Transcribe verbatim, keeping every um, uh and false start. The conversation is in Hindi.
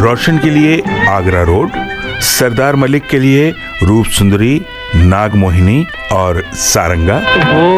रोशन के लिए आगरा रोड, सरदार मलिक के लिए रूप सुंदरी, नागमोहिनी और सारंगा।